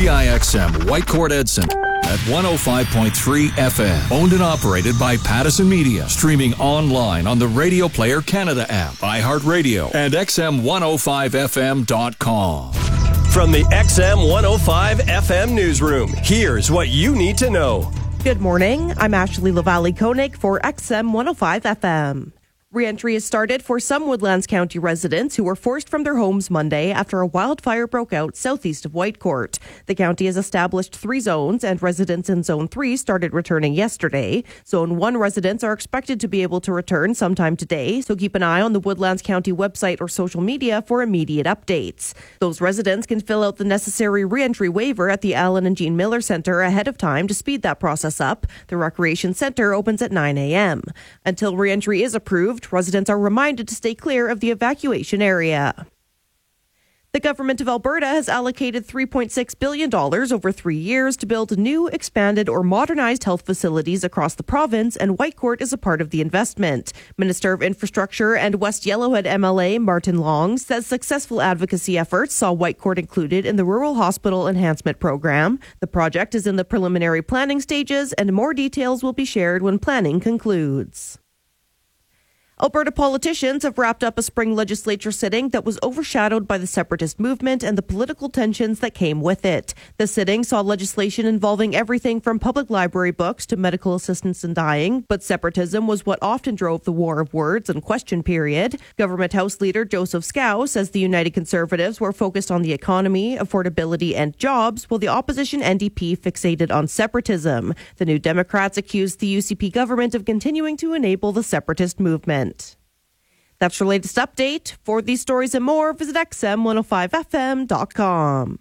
VIXM Whitecourt Edson at 105.3 FM. Owned and operated by Pattison Media. Streaming online on the Radio Player Canada app, iHeartRadio, and XM105FM.com. From the XM 105 FM newsroom, here's what you need to know. Good morning. I'm Ashley Lavallee-Koenig for XM 105 FM. Re-entry has started for some Woodlands County residents who were forced from their homes Monday after a wildfire broke out southeast of Whitecourt. The county has established 3 zones, and residents in Zone 3 started returning yesterday. Zone 1 residents are expected to be able to return sometime today, so keep an eye on the Woodlands County website or social media for immediate updates. Those residents can fill out the necessary re-entry waiver at the Alan and Jean Miller Centre ahead of time to speed that process up. The Recreation Centre opens at 9 a.m. Until re-entry is approved, residents are reminded to stay clear of the evacuation area. The Government of Alberta has allocated $3.6 billion over 3 years to build new, expanded or modernized health facilities across the province, and Whitecourt is a part of the investment. Minister of Infrastructure and West Yellowhead MLA Martin Long says successful advocacy efforts saw Whitecourt included in the Rural Hospital Enhancement Program. The project is in the preliminary planning stages, and more details will be shared when planning concludes. Alberta politicians have wrapped up a spring legislature sitting that was overshadowed by the separatist movement and the political tensions that came with it. The sitting saw legislation involving everything from public library books to medical assistance in dying, but separatism was what often drove the war of words and question period. Government House Leader Joseph Scow says the United Conservatives were focused on the economy, affordability and jobs, while the opposition NDP fixated on separatism. The New Democrats accused the UCP government of continuing to enable the separatist movement. That's your latest update. For these stories and more, visit XM105FM.com.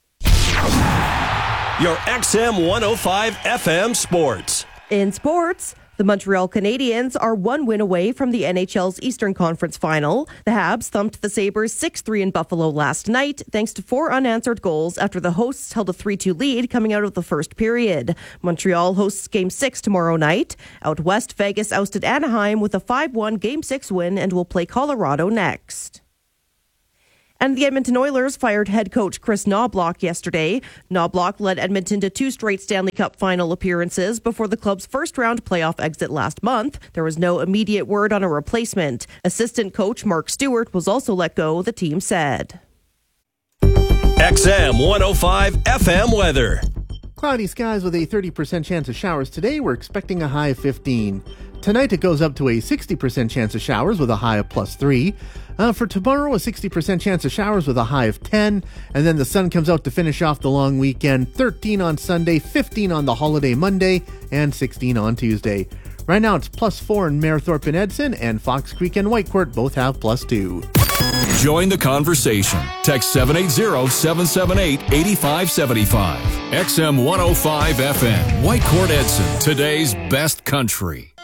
Your XM 105 FM Sports. In sports, the Montreal Canadiens are 1 win away from the NHL's Eastern Conference Final. The Habs thumped the Sabres 6-3 in Buffalo last night, thanks to 4 unanswered goals after the hosts held a 3-2 lead coming out of the first period. Montreal hosts Game 6 tomorrow night. Out west, Vegas ousted Anaheim with a 5-1 Game 6 win and will play Colorado next. And the Edmonton Oilers fired head coach Chris Knobloch yesterday. Knobloch led Edmonton to 2 straight Stanley Cup final appearances before the club's first-round playoff exit last month. There was no immediate word on a replacement. Assistant coach Mark Stewart was also let go, the team said. XM 105 FM weather. Cloudy skies with a 30% chance of showers today. We're expecting a high of 15. Tonight it goes up to a 60% chance of showers with a high of +3. For tomorrow, a 60% chance of showers with a high of 10. And then the sun comes out to finish off the long weekend. 13 on Sunday, 15 on the holiday Monday, and 16 on Tuesday. Right now it's +4 in Mayerthorpe and Edson, and Fox Creek and Whitecourt both have +2. Join the conversation. Text 780-778-8575. XM 105 FM. Whitecourt Edson. Today's best country.